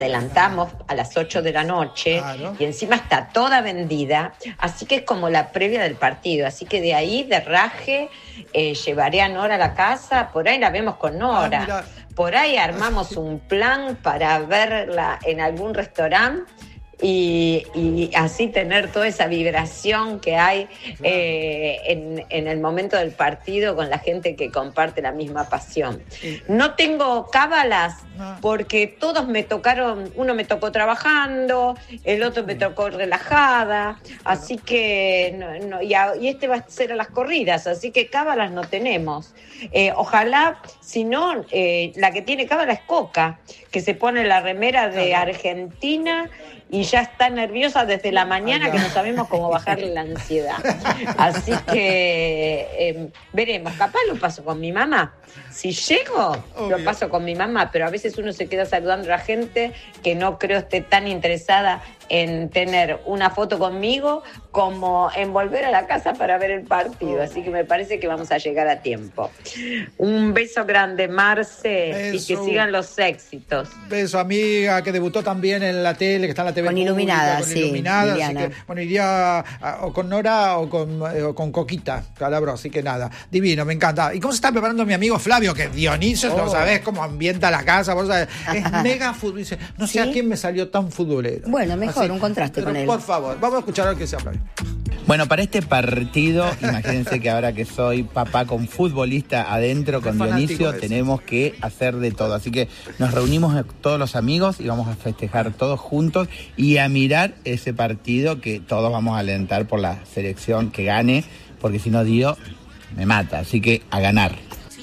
adelantamos a las 8 de la noche, claro, y encima está toda vendida, así que es como la previa del partido, así que de ahí, de raje, llevaré a Nora a la casa, por ahí la vemos con Nora, por ahí armamos un plan para verla en algún restaurante, y así tener toda esa vibración que hay en el momento del partido con la gente que comparte la misma pasión. No tengo cábalas porque todos me tocaron, uno me tocó trabajando, el otro me tocó relajada, así que y este va a ser a las corridas, así que cábalas no tenemos. Ojalá, si no, la que tiene cábala es Coca, que se pone la remera de Argentina y ya está nerviosa desde la mañana, que no sabemos cómo bajarle la ansiedad. Así que veremos, capaz lo paso con mi mamá. Si llego, lo paso con mi mamá, pero a veces uno se queda saludando a la gente que no creo esté tan interesada en tener una foto conmigo como en volver a la casa para ver el partido. Así que me parece que vamos a llegar a tiempo. Un beso grande, Marce, beso. Y que sigan los éxitos. Beso, amiga, que debutó también en la tele, que está en la TV con pública, Iluminada, con sí, Iluminada, Liliana. Así que, bueno, iría o con Nora o con Coquita, Calabro, así que nada, divino, me encanta. ¿Y cómo se está preparando mi amigo Flavio? Que Dionisio, no sabés cómo ambienta la casa, vos sabés, es mega futbolista. No sé a quién me salió tan futbolero. Bueno, mejor, así, un contraste con él. Por favor, vamos a escuchar lo que se habla. Bueno, para este partido, imagínense que ahora que soy papá con futbolista adentro, con Dionisio, tenemos que hacer de todo. Así que nos reunimos todos los amigos y vamos a festejar todos juntos y a mirar ese partido que todos vamos a alentar por la selección que gane, porque si no, Dio me mata. Así que a ganar.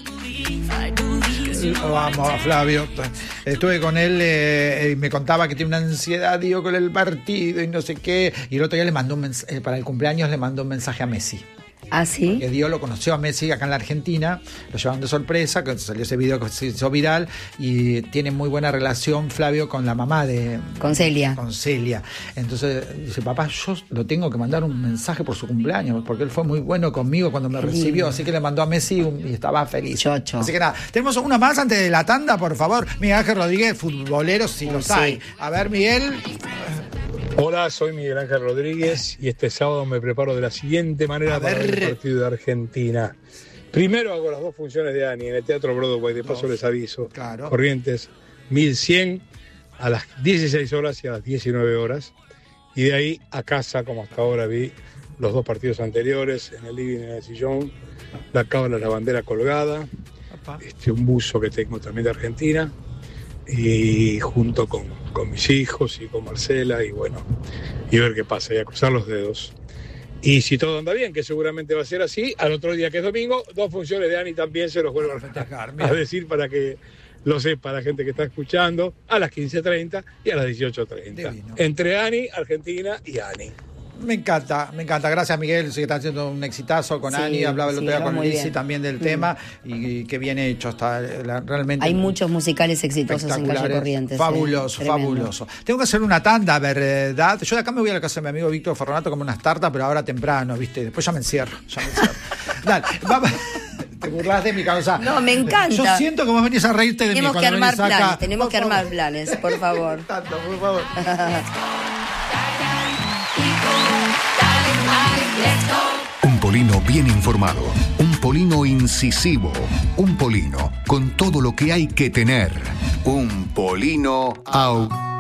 Vamos a Flavio, estuve con él y me contaba que tiene una ansiedad, digo, con el partido y no sé qué, y el otro día le mandó para el cumpleaños le mandó un mensaje a Messi. ¿Ah, sí? Que Dio lo conoció a Messi acá en la Argentina, lo llevaron de sorpresa, que salió ese video que se hizo viral, y tiene muy buena relación Flavio con la mamá de... Con Celia. Con Celia. Entonces dice, papá, yo lo tengo que mandar un mensaje por su cumpleaños, porque él fue muy bueno conmigo cuando me recibió, así que le mandó a Messi y estaba feliz. Chocho. Así que nada, tenemos una más antes de la tanda, por favor. Miguel Ángel Rodríguez, futbolero, si los hay. A ver, Miguel... Hola, soy Miguel Ángel Rodríguez y este sábado me preparo de la siguiente manera para ver el partido de Argentina. Primero hago las 2 funciones de Ani en el Teatro Broadway, de paso les aviso. Claro. Corrientes 1100 a las 16 horas y a las 19 horas. Y de ahí a casa, como hasta ahora vi los 2 partidos anteriores, en el living, en el sillón, la cábala, la bandera colgada, un buzo que tengo también de Argentina, y junto con mis hijos y con Marcela, y bueno, y ver qué pasa, y a cruzar los dedos. Y si todo anda bien, que seguramente va a ser así, al otro día que es domingo, 2 funciones de Ani también se los vuelvo a decir para que lo sepa la gente que está escuchando, a las 15:30 y a las 18:30. Entre Ani, Argentina y Ani. Me encanta. Gracias, Miguel. Sí, está haciendo un exitazo con Ani. Hablaba el otro día con Lizzy también del tema y que bien hecho está. Realmente. Hay muchos musicales exitosos en Calle Corrientes. Fabuloso. Tengo que hacer una tanda, ¿verdad? Yo de acá me voy a la casa de mi amigo Víctor Forronato como unas tartas, pero ahora temprano, ¿viste? Después ya me encierro. Dale, vamos. Te burlas de mi causa. No, me encanta. Yo siento que vos venís a reírte de mí. Tenemos que armar planes, por favor. Por favor. Un Polino bien informado, un Polino incisivo, un Polino con todo lo que hay que tener, un Polino